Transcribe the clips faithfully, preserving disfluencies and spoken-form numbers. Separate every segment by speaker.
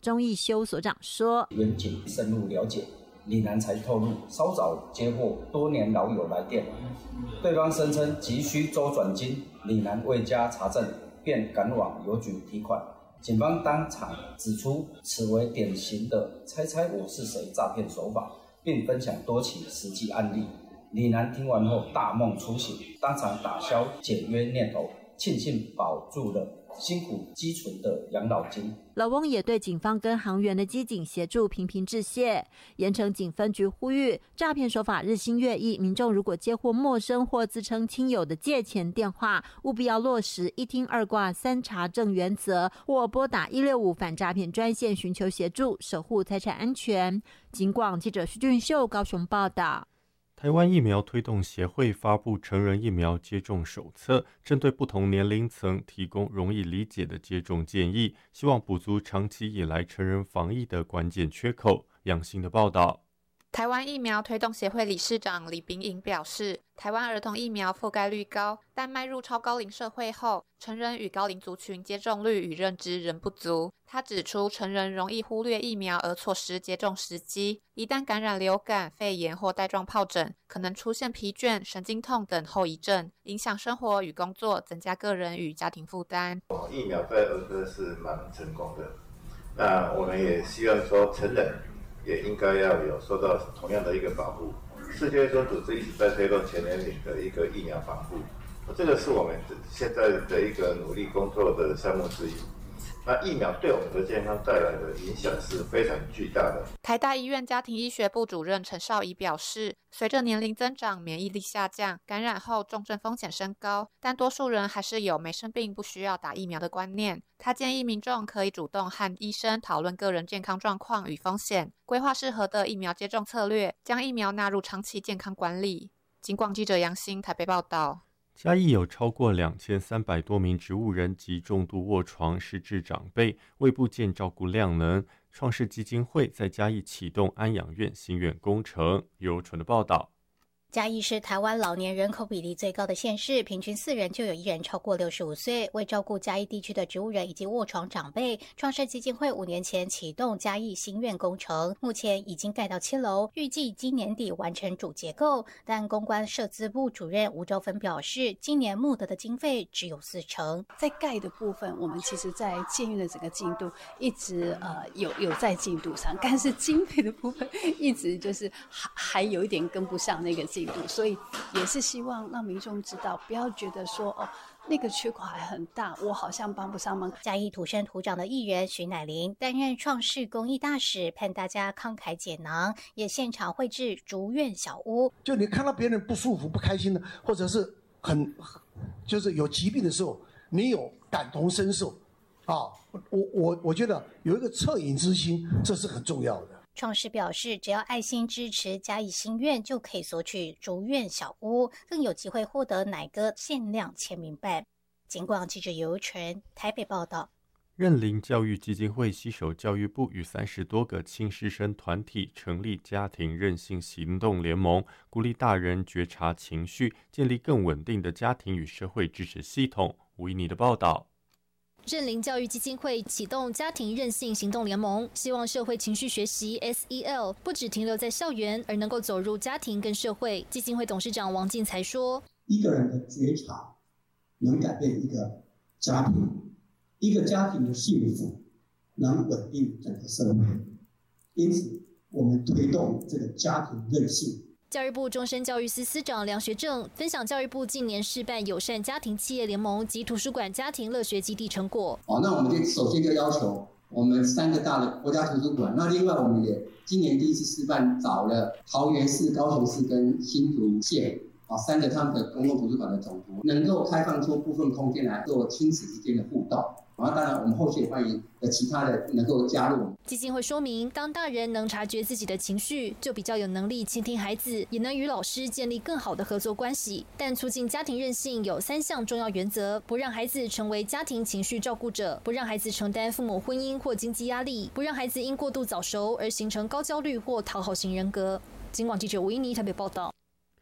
Speaker 1: 钟义修所长说：“
Speaker 2: 远景深入了解，李男才透露，稍早接获多年老友来电，对方声称急需周转金，李男未加查证，便赶往邮局提款。警方当场指出，此为典型的猜猜我是谁诈骗手法，并分享多起实际案例。李男听完后大梦初醒，当场打消解约念头，庆幸保住了辛苦积存的养老金。”
Speaker 1: 老翁也对警方跟航员的机警协助频频致谢。盐城警分局呼吁，诈骗手法日新月异，民众如果接获陌生或自称亲友的借钱电话，务必要落实一听二挂三查证原则，或拨打一六五反诈骗专线寻求协助，守护财产安全。警广记者徐俊秀高雄报道。
Speaker 3: 台湾疫苗推动协会发布成人疫苗接种手册，针对不同年龄层提供容易理解的接种建议，希望补足长期以来成人防疫的关键缺口。杨新的报道。
Speaker 4: 台湾疫苗推动协会理事长李秉颖表示，台湾儿童疫苗覆盖率高，但迈入超高龄社会后，成人与高龄族群接种率与认知仍不足。他指出，成人容易忽略疫苗而错失接种时机，一旦感染流感、肺炎或带状疱疹，可能出现疲倦、神经痛等后遗症，影响生活与工作，增加个人与家庭负担。
Speaker 5: 疫苗在儿科是蛮成功的，那我们也希望说成人也应该要有受到同样的一个保护。世界卫生组织一直在推动全年龄的一个疫苗防护，这个是我们现在的一个努力工作的项目之一。那疫苗对我们的健康带来的影响是非常巨大的。
Speaker 4: 台大医院家庭医学部主任陈少仪表示，随着年龄增长，免疫力下降，感染后重症风险升高，但多数人还是有没生病不需要打疫苗的观念。他建议民众可以主动和医生讨论个人健康状况与风险，规划适合的疫苗接种策略，将疫苗纳入长期健康管理。警广记者杨欣台北报道。
Speaker 3: 嘉义有超过两千三百多名植物人及重度卧床失智长辈，为不见照顾量能，创世基金会在嘉义启动安养院新院工程。由纯的报道。
Speaker 6: 嘉义是台湾老年人口比例最高的县市，平均四人就有一人超过六十五岁。为照顾嘉义地区的植物人以及卧床长辈，创世基金会五年前启动嘉义新院工程，目前已经盖到七楼，预计今年底完成主结构。但公关社资部主任吴兆芬表示，今年募得的经费只有四成。
Speaker 7: 在盖的部分，我们其实在建院的整个进度一直呃有有在进度上，但是经费的部分一直就是还还有一点跟不上那个进度。所以也是希望让民众知道，不要觉得说哦那个缺口还很大，我好像帮不上忙。
Speaker 6: 嘉义土生土长的艺人徐乃麟担任创世公益大使，盼大家慷慨解囊，也现场绘制竹院小屋。
Speaker 8: 就你看到别人不舒服、不开心的，或者是很就是有疾病的时候，你有感同身受啊！我我我觉得有一个恻隐之心，这是很重要的。
Speaker 6: 创世表示，只要爱心支持嘉义新院，就可以索取竹院小屋，更有机会获得乃哥限量签名版。警广记者尤纯台北报道。
Speaker 3: 认领教育基金会携手教育部与三十多个亲师生团体成立家庭韧性行动联盟，鼓励大人觉察情绪，建立更稳定的家庭与社会支持系统。吴依妮的报道。
Speaker 9: 认领教育基金会启动家庭韧性行动联盟，希望社会情绪学习 S E L 不只停留在校园，而能够走入家庭跟社会。基金会董事长王进才说，
Speaker 10: 一个人的觉察能改变一个家庭，一个家庭的幸福能稳定整个社会，因此我们推动这个家庭韧性。
Speaker 9: 教育部终身教育司司长梁学正分享教育部近年试办友善家庭企业联盟及图书馆家庭乐学基地成果。
Speaker 10: 哦，那我们就首先就要求我们三个大的国家图书馆，那另外我们也今年第一次示范找了桃园市、高雄市跟新竹县啊三个他们的公共图书馆的总图，能够开放出部分空间来做亲子之间的互动。然后当然我们后续也欢迎其他的能够加入。
Speaker 9: 基金会说明，当大人能察觉自己的情绪，就比较有能力倾听孩子，也能与老师建立更好的合作关系。但促进家庭韧性有三项重要原则：不让孩子成为家庭情绪照顾者，不让孩子承担父母婚姻或经济压力，不让孩子因过度早熟而形成高焦虑或讨好型人格。警广记者吴依妮台北报道。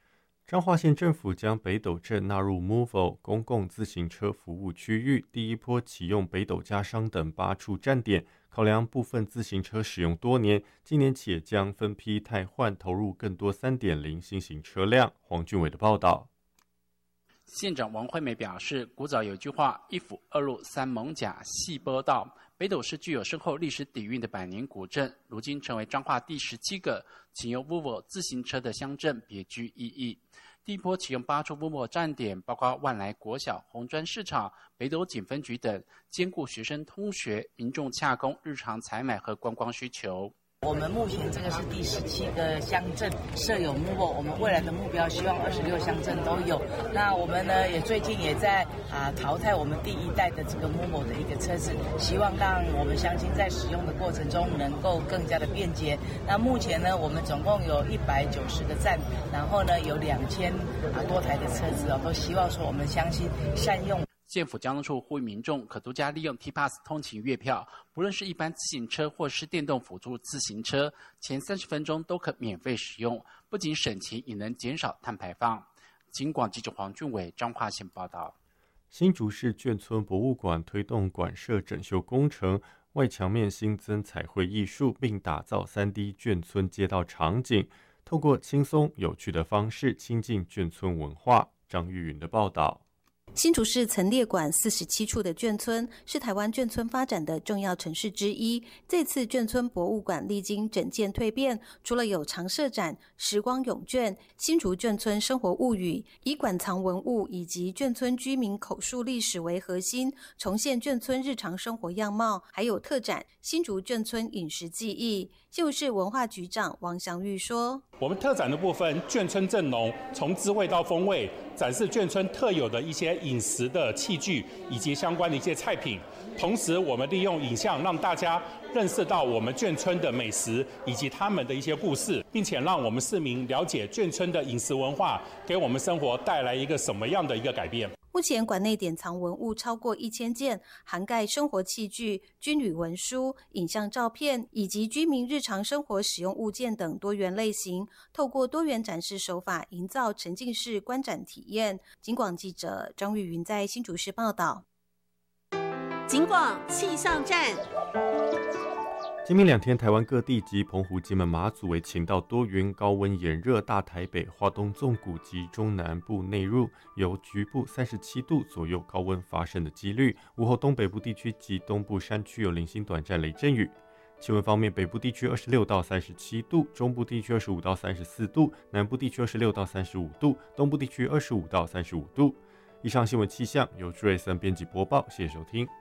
Speaker 3: 彰化县政府将北斗镇纳入 Movo 公共自行车服务区域，第一波启用北斗家商等八处站点。考量部分自行车使用多年，今年起也将分批汰换，投入更多 三点零 新型车辆。黄俊伟的报道。
Speaker 11: 县长王惠美表示，古早有句话，一府二路三艋甲细波道。北斗是具有深厚历史底蕴的百年古镇，如今成为彰化第十七个启用 Volvo 自行车的乡镇，别具意义。第一波启用八处 Volvo 站点，包括万来国小、红砖市场、北斗警分局等，兼顾学生通学、民众洽公日常采买和观光需求。
Speaker 12: 我们目前这个是第十七个乡镇设有 Movo， 我们未来的目标希望二十六乡镇都有。那我们呢也最近也在啊淘汰我们第一代的这个 Movo 的一个车子，希望让我们乡亲在使用的过程中能够更加的便捷。那目前呢，我们总共有一百九十个站，然后呢有两千啊多台的车子哦，都希望说我们乡亲善用。
Speaker 11: 县府交通处呼吁民众可独家利用 T-Pass 通勤月票，不论是一般自行车或是电动辅助自行车，前三十分钟都可免费使用，不仅省钱，也能减少碳排放。警广记者黄俊伟彰化县报道。
Speaker 3: 新竹市眷村博物馆推动馆舍整修工程，外墙面新增彩绘艺术，并打造 三 D 眷村街道场景，透过轻松有趣的方式亲近眷村文化。张玉云的报道。
Speaker 13: 新竹市曾列管四十七处的眷村，是台湾眷村发展的重要城市之一。这次眷村博物馆历经整建蜕变，除了有常设展、时光永眷、新竹眷村生活物语，以馆藏文物以及眷村居民口述历史为核心，重现眷村日常生活样貌，还有特展新竹眷村饮食记忆。新竹市文化局长王祥玉说：“
Speaker 14: 我们特展的部分，眷村正浓，从滋味到风味，展示眷村特有的一些饮食的器具以及相关的一些菜品。同时，我们利用影像让大家认识到我们眷村的美食以及他们的一些故事，并且让我们市民了解眷村的饮食文化给我们生活带来一个什么样的一个改变。”
Speaker 13: 目前馆内典藏文物超过一千件，涵盖生活器具、军旅文书、影像照片以及居民日常生活使用物件等多元类型，透过多元展示手法，营造沉浸式观展体验。警广记者张玉云在新竹市报道。
Speaker 1: 警广气象站。
Speaker 3: 今明两天，台湾各地及澎湖、金门、马祖为晴到多云，高温炎热，大台北、花东纵谷及中南部内陆有局部三十七度左右高温发生的几率。午后东北部地区及东部山区有零星短暂雷阵雨。气温方面，北部地区二十六到三十七度，中部地区二十五到三十四度，南部地区二十六到三十五度，东部地区二十五到三十五度。以上新闻气象由朱瑞森编辑播报，谢谢收听。